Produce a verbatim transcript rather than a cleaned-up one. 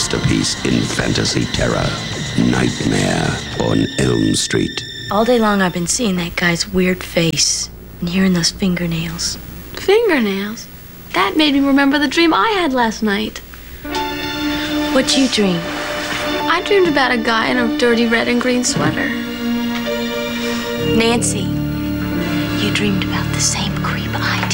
masterpiece in fantasy terror, Nightmare on Elm Street. All day long I've been seeing that guy's weird face and hearing those fingernails. Fingernails? That made me remember the dream I had last night. What'd you dream? I dreamed about a guy in a dirty red and green sweater. Nancy, you dreamed about the same creep I